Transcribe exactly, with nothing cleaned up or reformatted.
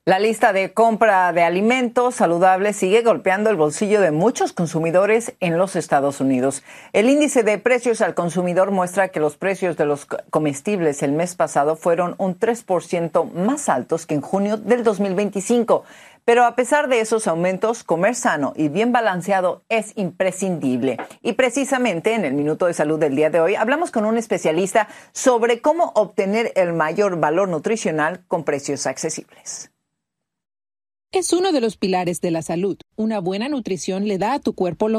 La lista de compra de alimentos saludables sigue golpeando el bolsillo de muchos consumidores en los Estados Unidos. El índice de precios al consumidor muestra que los precios de los comestibles el mes pasado fueron un tres por ciento más altos que en junio del dos mil veinticinco. Pero a pesar de esos aumentos, comer sano y bien balanceado es imprescindible. Y precisamente en el Minuto de Salud del día de hoy hablamos con un especialista sobre cómo obtener el mayor valor nutricional con precios accesibles. Es uno de los pilares de la salud. Una buena nutrición le da a tu cuerpo lo